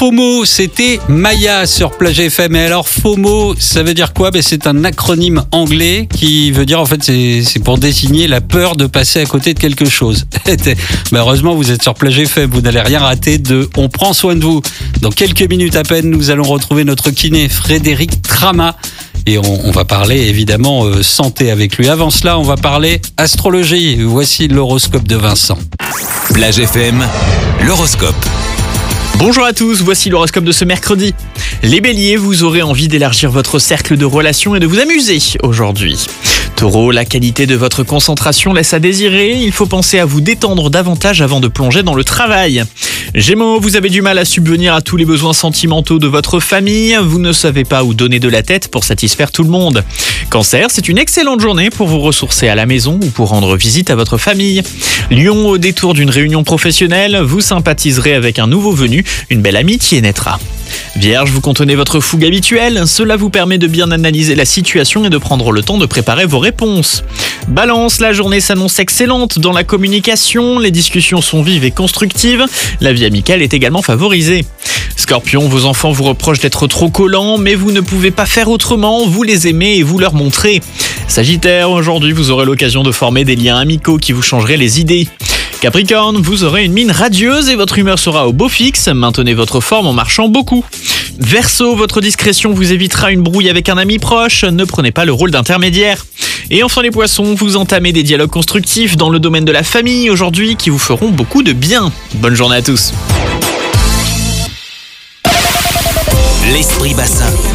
FOMO, c'était Maya sur Plage FM. Et alors FOMO, ça veut dire quoi ? C'est un acronyme anglais qui veut dire, en fait, c'est pour désigner la peur de passer à côté de quelque chose. Heureusement, vous êtes sur Plage FM, vous n'allez rien rater de On prend soin de vous. Dans quelques minutes à peine, nous allons retrouver notre kiné Frédéric Trama. Et on va parler évidemment santé avec lui. Avant cela, on va parler astrologie. Voici l'horoscope de Vincent. Plage FM, l'horoscope. Bonjour à tous, voici l'horoscope de ce mercredi. Les béliers, vous aurez envie d'élargir votre cercle de relations et de vous amuser aujourd'hui. Taureau, la qualité de votre concentration laisse à désirer, il faut penser à vous détendre davantage avant de plonger dans le travail. Gémeaux, vous avez du mal à subvenir à tous les besoins sentimentaux de votre famille, vous ne savez pas où donner de la tête pour satisfaire tout le monde. Cancer, c'est une excellente journée pour vous ressourcer à la maison ou pour rendre visite à votre famille. Lion, au détour d'une réunion professionnelle, vous sympathiserez avec un nouveau venu, une belle amitié naîtra. Vierge, vous contenez votre fougue habituelle, cela vous permet de bien analyser la situation et de prendre le temps de préparer vos réponses. Balance, la journée s'annonce excellente dans la communication, les discussions sont vives et constructives, la vie amicale est également favorisée. Scorpion, vos enfants vous reprochent d'être trop collants, mais vous ne pouvez pas faire autrement, vous les aimez et vous leur montrez. Sagittaire, aujourd'hui vous aurez l'occasion de former des liens amicaux qui vous changeraient les idées. Capricorne, vous aurez une mine radieuse et votre humeur sera au beau fixe, maintenez votre forme en marchant beaucoup. Verseau, votre discrétion vous évitera une brouille avec un ami proche, ne prenez pas le rôle d'intermédiaire. Et enfin les poissons, vous entamez des dialogues constructifs dans le domaine de la famille aujourd'hui qui vous feront beaucoup de bien. Bonne journée à tous. L'Esprit Bassin.